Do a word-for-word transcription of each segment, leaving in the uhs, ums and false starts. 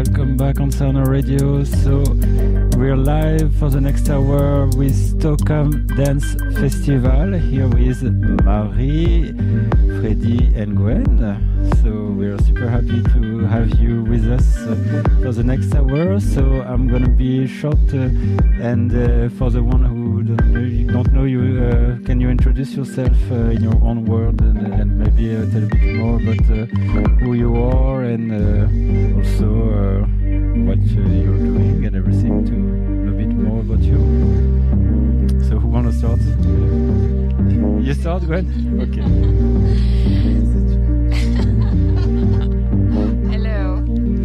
welcome back on Sound Radio. So we're live for the next hour with Stockholm Dance Festival here with Marie, Freddy and Gwen. So we're super happy to have you with us uh, for the next hour. So I'm gonna be short uh, and uh, for the one who don't know you, don't know you uh, can you introduce yourself uh, in your own word and, and maybe uh, tell a bit more about uh, who you are and uh, also uh, what uh, you're doing and everything to know a bit more about you. So who wanna start? You start, Gwen? Okay. Hello.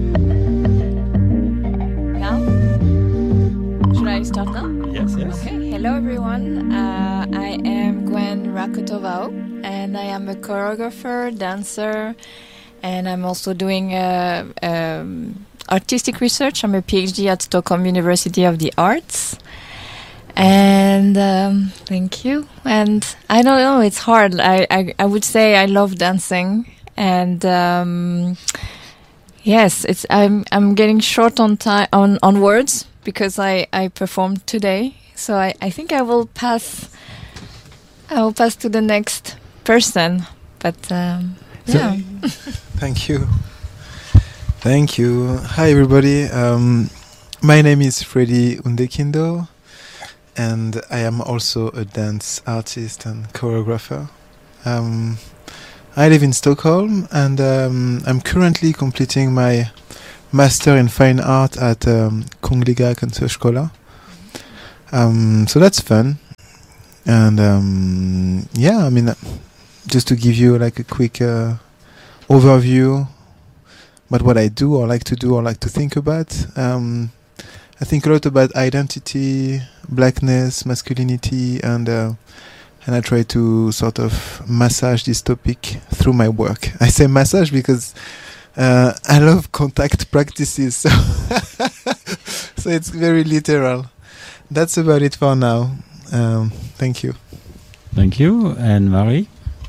Now? Should I start now? Yes, yes. Okay. Hello, everyone. Uh, I am Gwen Rakotovao, and I am a choreographer, dancer, and I'm also doing uh, um, artistic research. I'm a PhD at Stockholm University of the Arts. And um, thank you. And I don't know, it's hard. I, I, I would say I love dancing. And um, yes, it's I'm I'm getting short on time on, on words because I, I performed today. So I, I think I will pass I will pass to the next person. But um, so, yeah. Thank you. Thank you. Hi everybody. Um, my name is Freddy Undekindo. And I am also a dance artist and choreographer. Um, I live in Stockholm, and um, I'm currently completing my master in fine art at um, Kungliga Konstskola. Um, so that's fun. And um, yeah, I mean, uh, just to give you like a quick uh, overview about what I do, or like to do, or like to think about. Um, I think a lot about identity, blackness, masculinity, and uh, and I try to sort of massage this topic through my work. I say massage because uh, I love contact practices, so, so it's very literal. That's about it for now. Um, thank you. Thank you. And Marie?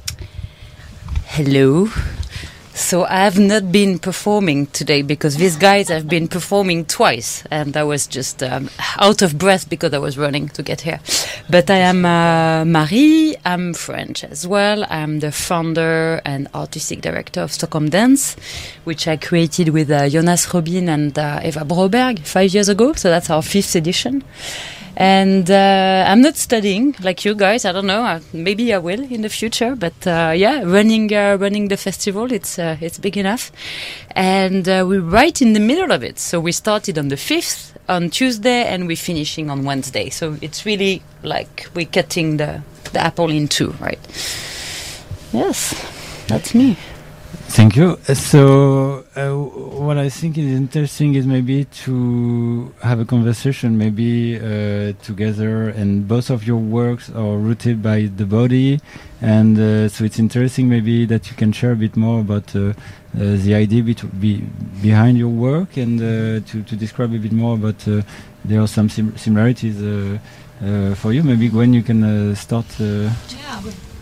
Hello. So I have not been performing today because these guys have been performing twice, and I was just um, out of breath because I was running to get here. But I am uh, Marie. I'm French as well. I'm the founder and artistic director of Stockholm Dance, which I created with uh, Jonas Robin and uh, Eva Broberg five years ago. So that's our fifth edition. And uh, I'm not studying like you guys. I don't know. Uh, maybe I will in the future. But uh, yeah, running uh, running the festival, it's uh, it's big enough. And uh, we're right in the middle of it. So we started on the fifth on Tuesday, and we're finishing on Wednesday. So it's really like we're cutting the the apple in two, right? Yes, that's me. Thank you. Uh, so, uh, what I think is interesting is maybe to have a conversation, maybe uh, together, and both of your works are rooted by the body, and uh, so it's interesting maybe that you can share a bit more about uh, uh, the idea be be behind your work, and uh, to, to describe a bit more about uh, there are some sim similarities uh, uh, for you. Maybe Gwen, you can uh, start. Uh Yeah.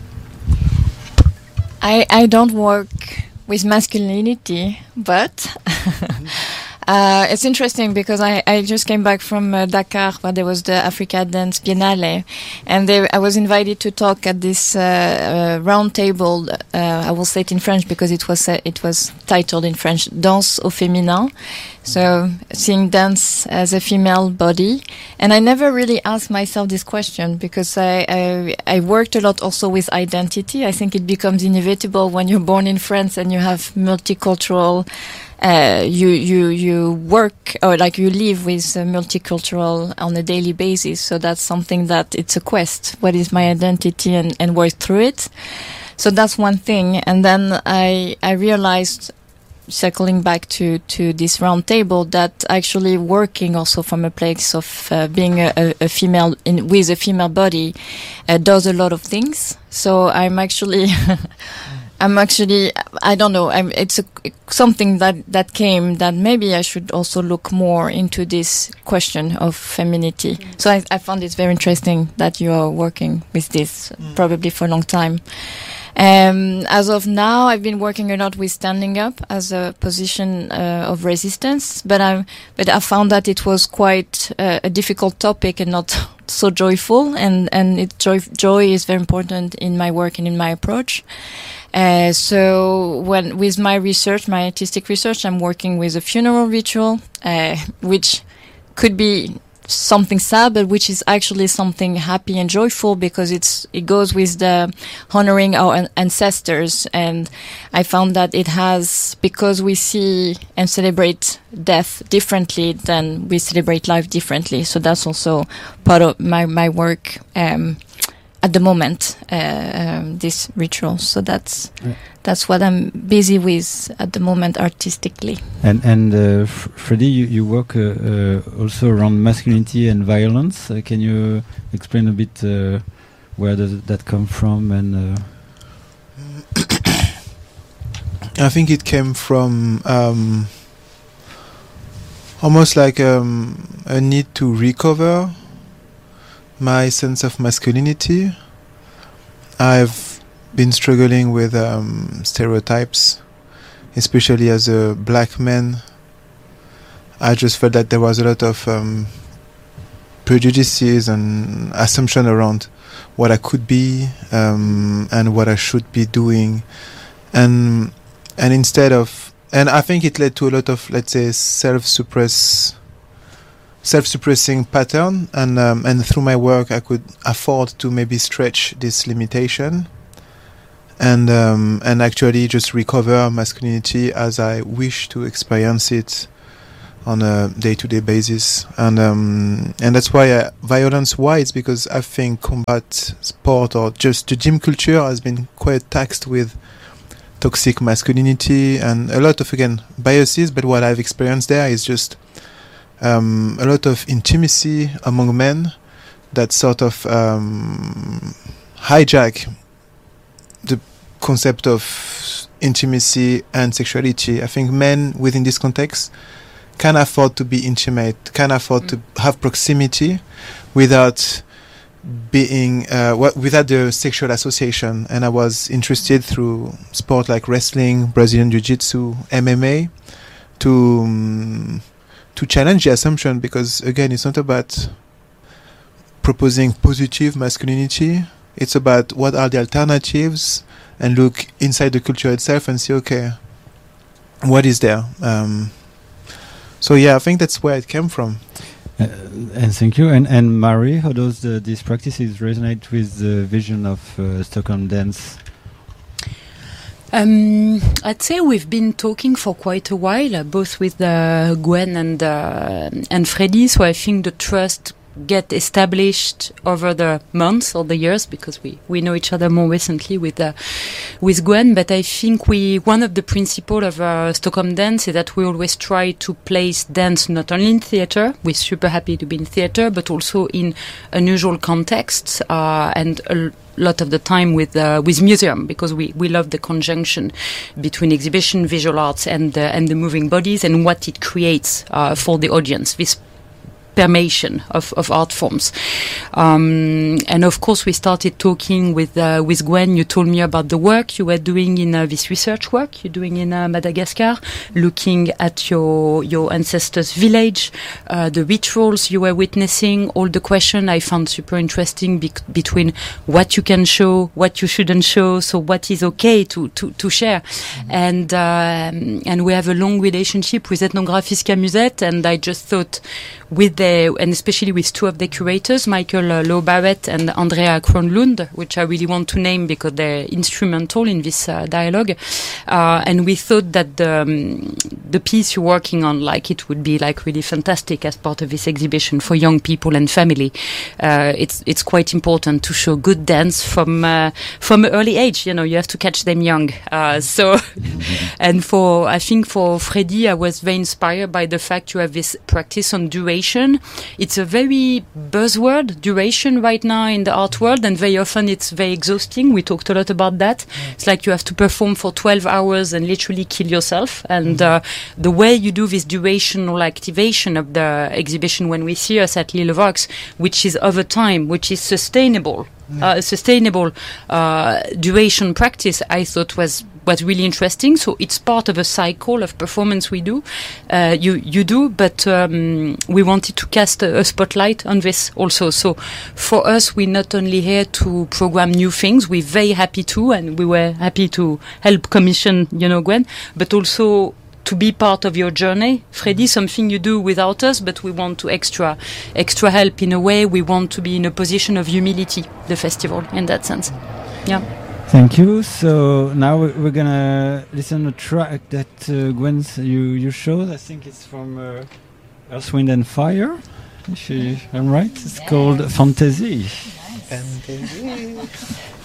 I I don't work with masculinity, but uh, it's interesting because I, I just came back from uh, Dakar, where there was the Africa Dance Biennale, and they, I was invited to talk at this uh, uh, round table. Uh, I will say it in French because it was uh, it was titled in French, Danse au féminin. So seeing dance as a female body. And I never really asked myself this question because I, I, I worked a lot also with identity. I think it becomes inevitable when you're born in France and you have multicultural, uh, you, you, you work or like you live with uh, multicultural on a daily basis. So that's something that it's a quest. What is my identity, and, and work through it. So that's one thing. And then I, I realized, circling back to, to this round table, that actually working also from a place of uh, being a, a female in, with a female body uh, does a lot of things. So I'm actually, I'm actually, I don't know, I'm, it's a, something that, that came that maybe I should also look more into this question of femininity. Mm. So I, I found it very interesting that you are working with this mm. probably for a long time. Um, as of now, I've been working a lot with standing up as a position uh, of resistance, but I'm but I found that it was quite uh, a difficult topic and not so joyful, and and it joy joy is very important in my work and in my approach. Uh, so when with my research, my artistic research, I'm working with a funeral ritual, uh, which could be something sad, but which is actually something happy and joyful, because it's it goes with the honoring our an- ancestors. And I found that it has, because we see and celebrate death differently than we celebrate life differently. So that's also part of my my work um, at the moment. Uh, um, this ritual. So that's yeah. that's what I'm busy with at the moment artistically. And and uh, F- Freddie, you, you work uh, uh, also around masculinity and violence. Uh, can you explain a bit uh, where does that come from? And uh I think it came from um, almost like um, a need to recover my sense of masculinity. I've been struggling with um, stereotypes, especially as a black man. I just felt that there was a lot of um, prejudices and assumption around what I could be um, and what I should be doing, and and instead of and I think it led to a lot of, let's say, self-suppress. self-suppressing pattern, and um, and through my work I could afford to maybe stretch this limitation and um, and actually just recover masculinity as I wish to experience it on a day-to-day basis. And um, and that's why uh, violence-wise, because I think combat sport or just the gym culture has been quite taxed with toxic masculinity and a lot of, again, biases. But what I've experienced there is just Um, a lot of intimacy among men that sort of um, hijack the concept of intimacy and sexuality. I think men within this context can afford to be intimate, can afford mm. to have proximity without being uh, w- without the sexual association. And I was interested through sport like wrestling, Brazilian Jiu-Jitsu, M M A to um, to challenge the assumption, because again, it's not about proposing positive masculinity. It's about what are the alternatives, and look inside the culture itself and see, okay, what is there? Um, so yeah, I think that's where it came from. Uh, and thank you. And and Marie, how does the, these practices resonate with the vision of uh, Stockholm dance? Um, I'd say we've been talking for quite a while, uh, both with uh, Gwen and uh, and Freddie. So I think the trust get established over the months or the years, because we, we know each other more recently with uh, with Gwen. But I think we one of the principles of uh, Stockholm Dance is that we always try to place dance not only in theatre. We're super happy to be in theatre, but also in unusual contexts uh, and a lot of the time with uh, with museum, because we, we love the conjunction between exhibition, visual arts, and uh, and the moving bodies and what it creates uh, for the audience. This permeation of, of art forms. Um, and of course we started talking with uh, with Gwen. You told me about the work you were doing in uh, this research work you're doing in uh, Madagascar, looking at your your ancestors' village, uh, the rituals you were witnessing, all the question I found super interesting be- between what you can show, what you shouldn't show, so what is okay to, to, to share. Mm-hmm. And um, and we have a long relationship with Ethnographiska Museet, and I just thought with the, and especially with two of the curators, Michael uh, Lowe Barrett and Andrea Kronlund, which I really want to name because they're instrumental in this uh, dialogue. Uh, and we thought that the, um, the piece you're working on, like, it would be like really fantastic as part of this exhibition for young people and family. Uh, it's it's quite important to show good dance from uh, from an early age. You know, you have to catch them young. Uh, so, and for I think for Freddie, I was very inspired by the fact you have this practice on duration. It's a very buzzword, duration, right now in the art world, and very often it's very exhausting. We talked a lot about that. Yeah. It's like you have to perform for twelve hours and literally kill yourself. And mm-hmm. uh, the way you do this durational activation of the exhibition when we see us at Lille Vox, which is over time, which is sustainable, yeah. uh, sustainable uh, duration practice, I thought was was really interesting. So it's part of a cycle of performance we do, uh, you you do, but um, we wanted to cast a, a spotlight on this also. So for us, we're not only here to program new things, we're very happy to, and we were happy to help commission, you know, Gwen, but also to be part of your journey. Freddy, something you do without us, but we want to extra extra help in a way. We want to be in a position of humility, the festival, in that sense. Yeah. Thank you. So now we're gonna listen to a track that uh, Gwen you you showed. I think it's from uh, Earth, Wind and Fire. If I'm right, it's called Fantasy. Fantasy.